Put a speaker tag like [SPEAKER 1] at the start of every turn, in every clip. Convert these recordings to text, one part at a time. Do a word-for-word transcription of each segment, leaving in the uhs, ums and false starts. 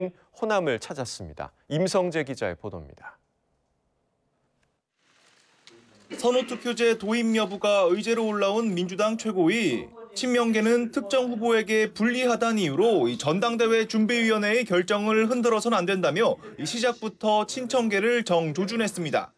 [SPEAKER 1] 호남을 찾았습니다. 임성재 기자의 보도입니다.
[SPEAKER 2] 선호투표제 도입 여부가 의제로 올라온 민주당 최고위. 친명계는 특정 후보에게 불리하다는 이유로 전당대회 준비위원회의 결정을 흔들어선 안 된다며 시작부터 친청계를 정조준했습니다.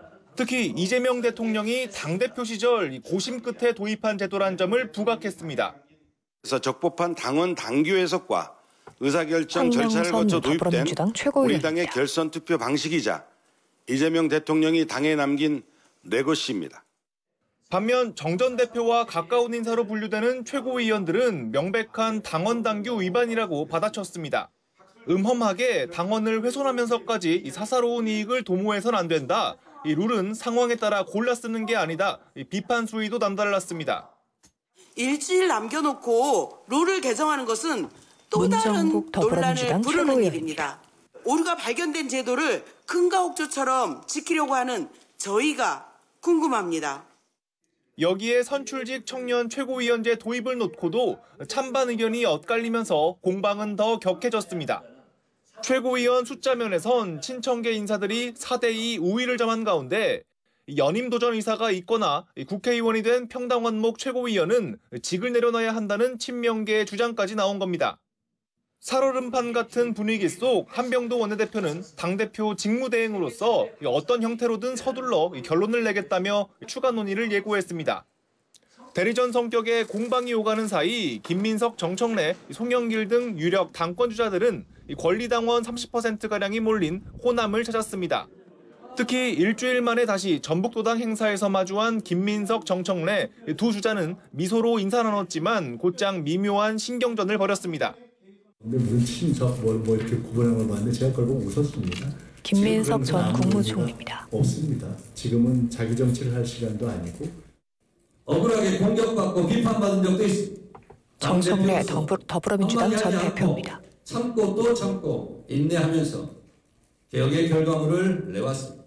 [SPEAKER 2] 특히 이재명 대통령이 당대표 시절 고심 끝에 도입한 제도란 점을 부각했습니다.
[SPEAKER 3] 그래서 적법한 당원 당규 해석과 의사결정 절차를 거쳐 도입된 우리 당의 결선 투표 방식이자 이재명 대통령이 당에 남긴 레거시입니다.
[SPEAKER 2] 반면 정 전 대표와 가까운 인사로 분류되는 최고위원들은 명백한 당원 당규 위반이라고 받아쳤습니다. 음험하게 당원을 훼손하면서까지 사사로운 이익을 도모해선 안 된다. 이 룰은 상황에 따라 골라 쓰는 게 아니다. 비판 수위도 남달랐습니다.
[SPEAKER 4] 일주일 남겨놓고 룰을 개정하는 것은 또 다른 논란을 부르는 일입니다. 오류가 발견된 제도를 큰가옥조처럼 지키려고 하는 저희가 궁금합니다.
[SPEAKER 2] 여기에 선출직 청년 최고위원제 도입을 놓고도 찬반 의견이 엇갈리면서 공방은 더 격해졌습니다. 최고위원 숫자 면에선 친청계 인사들이 사 대 이 우위를 점한 가운데 연임 도전 의사가 있거나 국회의원이 된 평당원목 최고위원은 직을 내려놔야 한다는 친명계의 주장까지 나온 겁니다. 살얼음판 같은 분위기 속 한병도 원내대표는 당대표 직무대행으로서 어떤 형태로든 서둘러 결론을 내겠다며 추가 논의를 예고했습니다. 대리전 성격의 공방이 오가는 사이 김민석, 정청래, 송영길 등 유력 당권주자들은 권리당원 삼십 퍼센트가량이 몰린 호남을 찾았습니다. 특히 일주일 만에 다시 전북도당 행사에서 마주한 김민석, 정청래 두 주자는 미소로 인사 나눴지만 곧장 미묘한 신경전을 벌였습니다.
[SPEAKER 5] 근데 무슨 친석 뭐, 뭐 이렇게 구분한 걸 봤는데 제가 그걸 보고 웃었습니다.
[SPEAKER 6] 김민석 전 국무총리입니다.
[SPEAKER 5] 없습니다. 지금은 자기 정치를 할 시간도 아니고
[SPEAKER 7] 억울하게 공격받고 비판받은 적도 있습니다.
[SPEAKER 6] 정청래 더불어민주당 전 대표입니다.
[SPEAKER 7] 참고 또 참고 인내하면서 개혁의 결과물을 내왔습니다.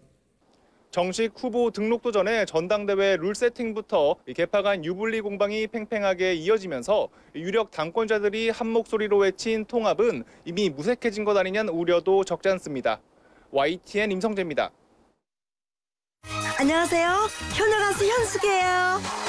[SPEAKER 2] 정식 후보 등록도 전에 전당대회 룰 세팅부터 개파간 유불리 공방이 팽팽하게 이어지면서 유력 당권자들이 한 목소리로 외친 통합은 이미 무색해진 것 아니냐는 우려도 적지 않습니다. 와이티엔 임성재입니다.
[SPEAKER 8] 안녕하세요. 효녀 가수 현숙이에요.